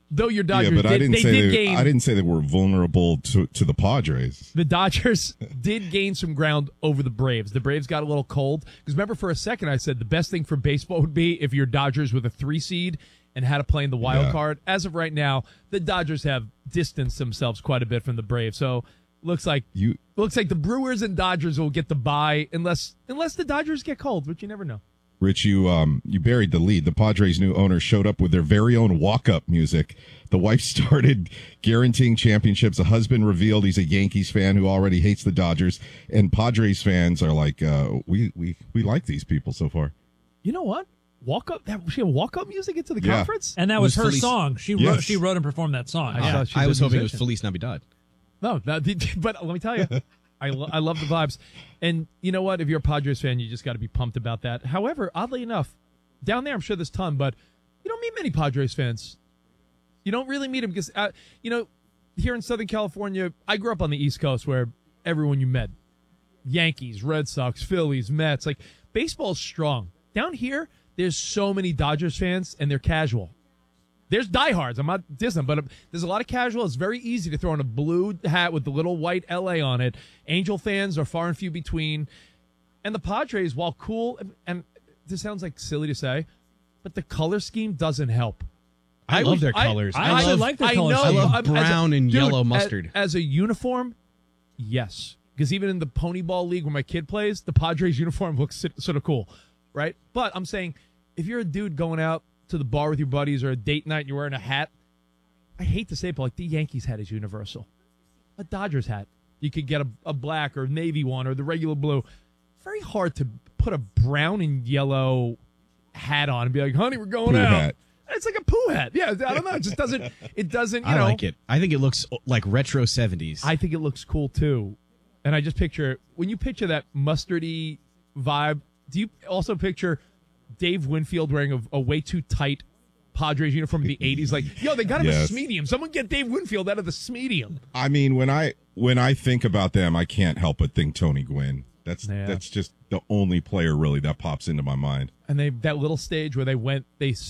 though your Dodgers yeah, but did, I didn't they say did they, gain. I didn't say they were vulnerable to, to the Padres. The Dodgers did gain some ground over the Braves. The Braves got a little cold. Because remember, for a second, I said the best thing for baseball would be if your Dodgers with a three seed and had to play in the wild Yeah. card. As of right now, the Dodgers have distanced themselves quite a bit from the Braves. So looks like you looks like the Brewers and Dodgers will get the bye unless unless the Dodgers get cold, which you never know. Rich, you um you buried the lead. The Padres' new owner showed up with their very own walk-up music. The wife started guaranteeing championships. A husband revealed he's a Yankees fan who already hates the Dodgers, and Padres fans are like, uh, we we we like these people so far. You know what? Walk up that she had walk up music into the Yeah. conference? And that was, her Feliz- song. She Yes. wrote she wrote and performed that song. I Yeah. saw she's I a was hoping it was musician. Feliz Navidad. No, no, but let me tell you, I, lo- I love the vibes. And you know what? If you're a Padres fan, you just got to be pumped about that. However, oddly enough, down there, I'm sure there's a ton, but you don't meet many Padres fans. You don't really meet them because, uh, you know, here in Southern California, I grew up on the East Coast where everyone you met, Yankees, Red Sox, Phillies, Mets, like baseball's strong. Down here, there's so many Dodgers fans and they're casual. There's diehards. I'm not dissing, but there's a lot of casual. It's very easy to throw on a blue hat with the little white L A on it. Angel fans are far and few between. And the Padres, while cool, and this sounds like silly to say, but the color scheme doesn't help. I, love their colors. I actually love, like their I color know, I love I'm- as a- brown and dude, yellow as- mustard. As, a uniform, yes. Because even in the Pony Ball League where my kid plays, the Padres uniform looks si- sort of cool, right? But I'm saying, if you're a dude going out to the bar with your buddies or a date night and you're wearing a hat, I hate to say it, but like the Yankees hat is universal. A Dodgers hat, you could get a, a black or navy one or the regular blue. Very hard to put a brown and yellow hat on and be like, honey, we're going Pooh out. hat. It's like a poo hat. Yeah, I don't know. It just doesn't, it doesn't, you I know. like it. I think it looks like retro seventies. I think it looks cool too. And I just picture, when you picture that mustardy vibe, do you also picture Dave Winfield wearing a, a way too tight Padres uniform in the eighties? Like, yo, they got him Yes. a Smedium. Someone get Dave Winfield out of the Smedium. I mean, when I when I think about them, I can't help but think Tony Gwynn. That's Yeah. that's just the only player really that pops into my mind. And they that little stage where they went, they